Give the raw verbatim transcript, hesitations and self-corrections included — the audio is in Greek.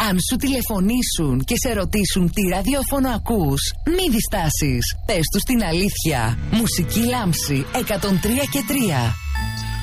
Αν σου τηλεφωνήσουν και σε ρωτήσουν τι ραδιόφωνο ακούς, μη διστάσεις. Πες τους την αλήθεια. Μουσική Λάμψη εκατόν τρία και τρία.